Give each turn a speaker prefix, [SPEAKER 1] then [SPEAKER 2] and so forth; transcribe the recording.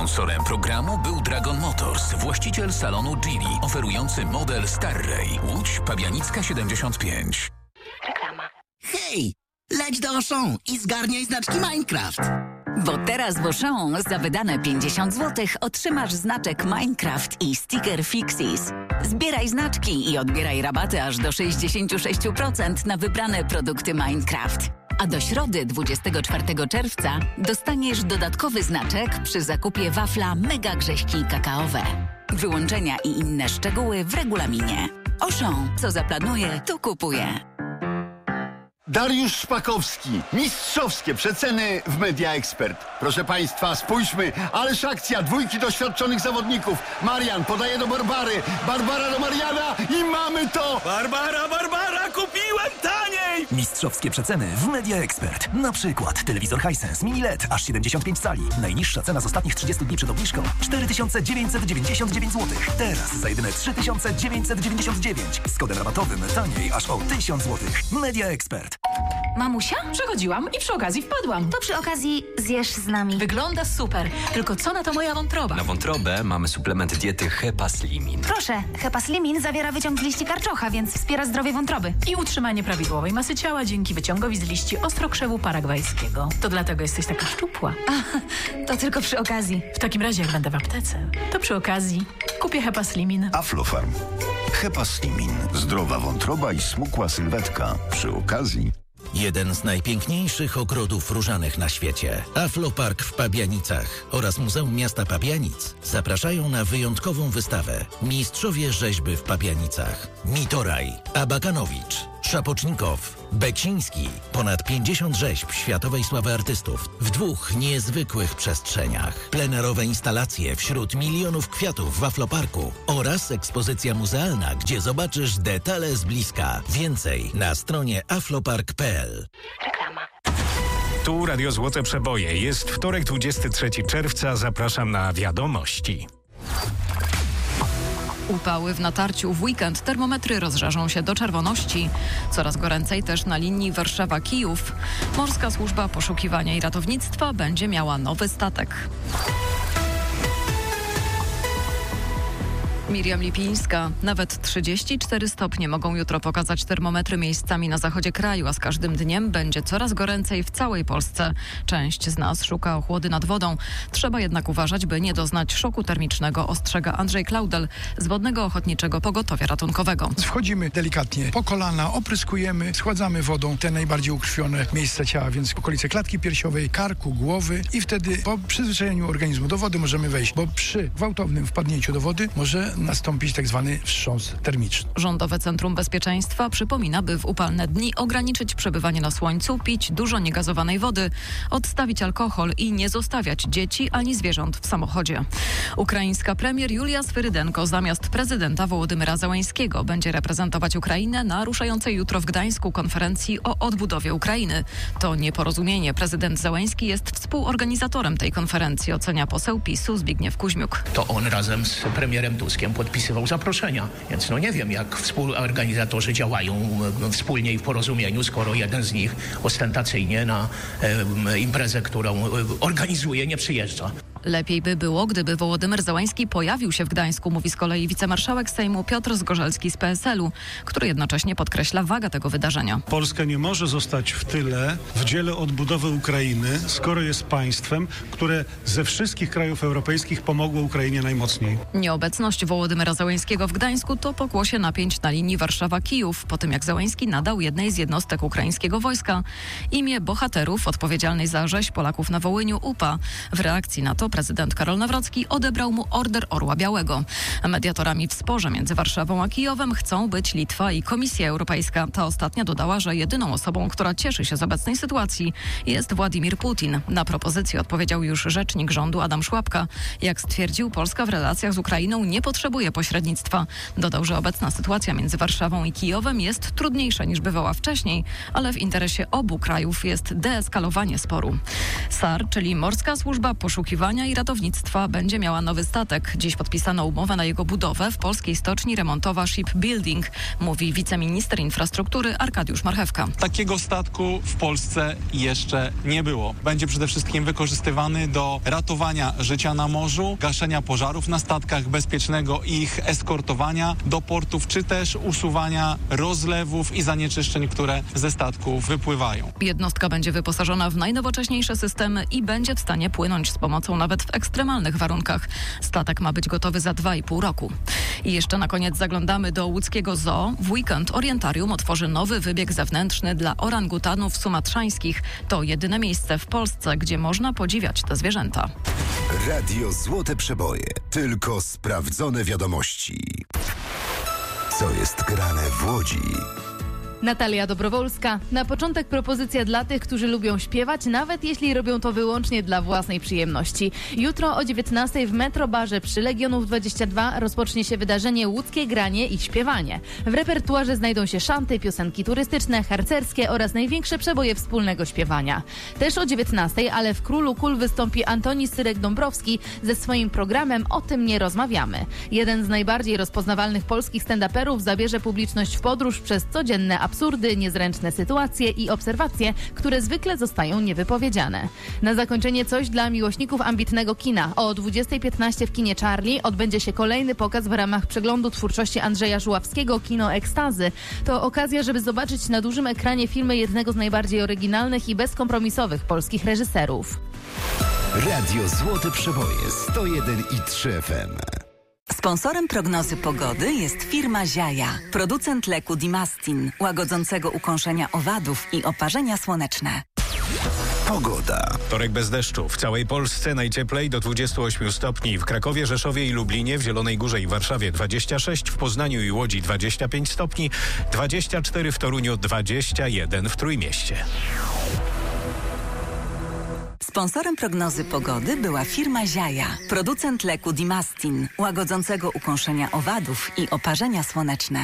[SPEAKER 1] Sponsorem programu był Dragon Motors, właściciel salonu Geely, oferujący model Starray. Łódź Pabianicka 75.
[SPEAKER 2] Reklama.
[SPEAKER 3] Hej, leć do Auchan i zgarniaj znaczki Minecraft.
[SPEAKER 4] Bo teraz w Auchan za wydane 50 zł otrzymasz znaczek Minecraft i sticker Fixis. Zbieraj znaczki i odbieraj rabaty aż do 66% na wybrane produkty Minecraft. A do środy 24 czerwca dostaniesz dodatkowy znaczek przy zakupie wafla Mega Grześki Kakaowe. Wyłączenia i inne szczegóły w regulaminie. Auchan, co zaplanuje, to kupuje.
[SPEAKER 5] Dariusz Szpakowski. Mistrzowskie przeceny w Media Expert. Proszę Państwa, spójrzmy. Ależ akcja. Dwójki doświadczonych zawodników. Marian podaje do Barbary. Barbara do Mariana i mamy to!
[SPEAKER 6] Barbara, kupiłem taniej!
[SPEAKER 7] Mistrzowskie przeceny w Media Expert. Na przykład telewizor Hisense Mini LED aż 75 cali. Najniższa cena z ostatnich 30 dni przed obniżką 4999 zł. Teraz za jedyne 3999. Z kodem rabatowym taniej aż o 1000 zł. Media Expert.
[SPEAKER 8] Mamusia? Przechodziłam i przy okazji wpadłam.
[SPEAKER 2] To przy okazji zjesz z nami.
[SPEAKER 8] Wygląda super, tylko co na to moja wątroba?
[SPEAKER 9] Na wątrobę mamy suplement diety Hepaslimin.
[SPEAKER 2] Proszę, Hepaslimin zawiera wyciąg z liści karczocha, więc wspiera zdrowie wątroby.
[SPEAKER 8] I utrzymanie prawidłowej masy ciała dzięki wyciągowi z liści ostrokrzewu paragwajskiego. To dlatego jesteś taka szczupła.
[SPEAKER 2] To tylko przy okazji.
[SPEAKER 8] W takim razie, jak będę w aptece, to przy okazji kupię Hepaslimin.
[SPEAKER 10] Aflofarm. Hepaslimin. Zdrowa wątroba i smukła sylwetka. Przy okazji.
[SPEAKER 3] Jeden z najpiękniejszych ogrodów różanych na świecie. Aflopark w Pabianicach oraz Muzeum Miasta Pabianic zapraszają na wyjątkową wystawę Mistrzowie Rzeźby w Pabianicach. Mitoraj, Abakanowicz, Szapocznikow, Beksiński. Ponad 50 rzeźb światowej sławy artystów w dwóch niezwykłych przestrzeniach. Plenerowe instalacje wśród milionów kwiatów w Afloparku oraz ekspozycja muzealna, gdzie zobaczysz detale z bliska. Więcej na stronie aflopark.pl.
[SPEAKER 2] Reklama.
[SPEAKER 6] Tu Radio Złote Przeboje. Jest wtorek, 23 czerwca. Zapraszam na wiadomości.
[SPEAKER 11] Upały w natarciu w weekend. Termometry rozżarzą się do czerwoności. Coraz goręcej też na linii Warszawa-Kijów. Morska Służba Poszukiwania i Ratownictwa będzie miała nowy statek. Miriam Lipińska. Nawet 34 stopnie mogą jutro pokazać termometry miejscami na zachodzie kraju, a z każdym dniem będzie coraz goręcej w całej Polsce. Część z nas szuka ochłody nad wodą. Trzeba jednak uważać, by nie doznać szoku termicznego, ostrzega Andrzej Klaudel z Wodnego Ochotniczego Pogotowia Ratunkowego.
[SPEAKER 12] Wchodzimy delikatnie po kolana, opryskujemy, schładzamy wodą te najbardziej ukrwione miejsca ciała, więc okolice klatki piersiowej, karku, głowy i wtedy po przyzwyczajeniu organizmu do wody możemy wejść, bo przy gwałtownym wpadnięciu do wody może nastąpić tak zwany wstrząs termiczny.
[SPEAKER 11] Rządowe Centrum Bezpieczeństwa przypomina, by w upalne dni ograniczyć przebywanie na słońcu, pić dużo niegazowanej wody, odstawić alkohol i nie zostawiać dzieci ani zwierząt w samochodzie. Ukraińska premier Julia Swyrydenko zamiast prezydenta Wołodymyra Zełańskiego będzie reprezentować Ukrainę na ruszającej jutro w Gdańsku konferencji o odbudowie Ukrainy. To nieporozumienie. Prezydent Zełański jest współorganizatorem tej konferencji, ocenia poseł PiS-u Zbigniew Kuźmiuk.
[SPEAKER 13] To on razem z premierem Tuskiem podpisywał zaproszenia, więc nie wiem, jak współorganizatorzy działają wspólnie i w porozumieniu, skoro jeden z nich ostentacyjnie na imprezę, którą organizuje, nie przyjeżdża.
[SPEAKER 11] Lepiej by było, gdyby Wołodymyr Zełański pojawił się w Gdańsku, mówi z kolei wicemarszałek Sejmu Piotr Zgorzelski z PSL-u, który jednocześnie podkreśla wagę tego wydarzenia.
[SPEAKER 14] Polska nie może zostać w tyle w dziele odbudowy Ukrainy, skoro jest państwem, które ze wszystkich krajów europejskich pomogło Ukrainie najmocniej.
[SPEAKER 11] Nieobecność Wołodymyra Zełańskiego w Gdańsku to pokłosie napięć na linii Warszawa-Kijów, po tym jak Zełański nadał jednej z jednostek ukraińskiego wojska imię bohaterów odpowiedzialnej za rzeź Polaków na Wołyniu UPA. W reakcji na to prezydent Karol Nawrocki odebrał mu Order Orła Białego. Mediatorami w sporze między Warszawą a Kijowem chcą być Litwa i Komisja Europejska. Ta ostatnia dodała, że jedyną osobą, która cieszy się z obecnej sytuacji, jest Władimir Putin. Na propozycję odpowiedział już rzecznik rządu Adam Szłapka. Jak stwierdził, Polska w relacjach z Ukrainą nie potrzebuje pośrednictwa. Dodał, że obecna sytuacja między Warszawą i Kijowem jest trudniejsza niż bywała wcześniej, ale w interesie obu krajów jest deeskalowanie sporu. SAR, czyli Morska Służba Poszukiwania zarządzania i ratownictwa będzie miała nowy statek. Dziś podpisano umowę na jego budowę w polskiej stoczni remontowa Shipbuilding, mówi wiceminister infrastruktury Arkadiusz Marchewka.
[SPEAKER 15] Takiego statku w Polsce jeszcze nie było. Będzie przede wszystkim wykorzystywany do ratowania życia na morzu, gaszenia pożarów na statkach, bezpiecznego ich eskortowania do portów, czy też usuwania rozlewów i zanieczyszczeń, które ze statków wypływają.
[SPEAKER 11] Jednostka będzie wyposażona w najnowocześniejsze systemy i będzie w stanie płynąć z pomocą nawet w ekstremalnych warunkach. Statek ma być gotowy za 2,5 roku. I jeszcze na koniec zaglądamy do łódzkiego zoo. W weekend Orientarium otworzy nowy wybieg zewnętrzny dla orangutanów sumatrzańskich. To jedyne miejsce w Polsce, gdzie można podziwiać te zwierzęta.
[SPEAKER 16] Radio Złote Przeboje. Tylko sprawdzone wiadomości. Co jest grane w Łodzi?
[SPEAKER 17] Natalia Dobrowolska. Na początek propozycja dla tych, którzy lubią śpiewać, nawet jeśli robią to wyłącznie dla własnej przyjemności. Jutro o 19:00 w Metrobarze przy Legionów 22 rozpocznie się wydarzenie Łódzkie Granie i Śpiewanie. W repertuarze znajdą się szanty, piosenki turystyczne, harcerskie oraz największe przeboje wspólnego śpiewania. Też o 19:00, ale w Królu Kul wystąpi Antoni Syrek-Dąbrowski ze swoim programem O tym nie rozmawiamy. Jeden z najbardziej rozpoznawalnych polskich stand-uperów zabierze publiczność w podróż przez codzienne absurdy, niezręczne sytuacje i obserwacje, które zwykle zostają niewypowiedziane. Na zakończenie coś dla miłośników ambitnego kina. O 20:15 w kinie Charlie odbędzie się kolejny pokaz w ramach przeglądu twórczości Andrzeja Żuławskiego Kino Ekstazy. To okazja, żeby zobaczyć na dużym ekranie filmy jednego z najbardziej oryginalnych i bezkompromisowych polskich reżyserów.
[SPEAKER 16] Radio Złote Przeboje 101,3 FM.
[SPEAKER 4] Sponsorem prognozy pogody jest firma Ziaja, producent leku Dimastin, łagodzącego ukąszenia owadów i oparzenia słoneczne.
[SPEAKER 16] Pogoda.
[SPEAKER 6] Wtorek bez deszczu. W całej Polsce najcieplej do 28 stopni. W Krakowie, Rzeszowie i Lublinie, w Zielonej Górze i Warszawie 26, w Poznaniu i Łodzi 25 stopni, 24 w Toruniu, 21 w Trójmieście.
[SPEAKER 4] Sponsorem prognozy pogody była firma Ziaja, producent leku Dimastin, łagodzącego ukąszenia owadów i oparzenia słoneczne.